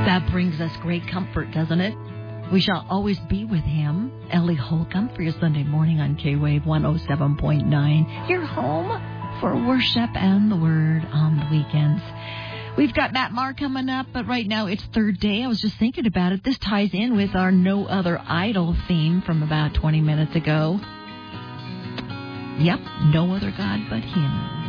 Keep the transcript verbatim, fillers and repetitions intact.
That brings us great comfort, doesn't it? We shall always be with him. Ellie Holcomb for your Sunday morning on K-Wave one oh seven point nine. Your home for worship and the Word on the weekends. We've got Matt Maher coming up, but right now it's third day. I was just thinking about it. This ties in with our No Other Idol theme from about twenty minutes ago. Yep, no other God but him.